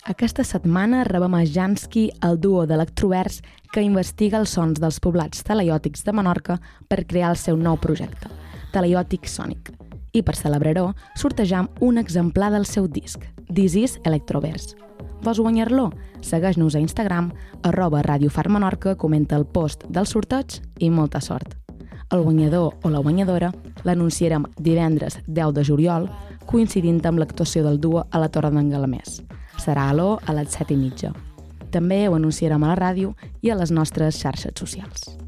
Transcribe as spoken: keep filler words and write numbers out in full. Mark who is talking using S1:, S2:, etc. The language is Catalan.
S1: Aquesta setmana rebem a Jansky, el duo d'electroverts que investiga els sons dels poblats talaiòtics de Menorca per crear el seu nou projecte, Talaiòtic Sonic. I per celebrar-ho, sortejam un exemplar del seu disc, This is Electroverse. Vols guanyar-lo? Segueix-nos a Instagram, arroba Radio Far Menorca, comenta el post del sorteig i molta sort. El guanyador o la guanyadora l'anunciarem divendres deu de juliol, coincidint amb l'actuació del duo a la Torre d'en Galamés. Serà a l'O a les set i mitja. També ho anunciarem a la ràdio i a les nostres xarxes socials.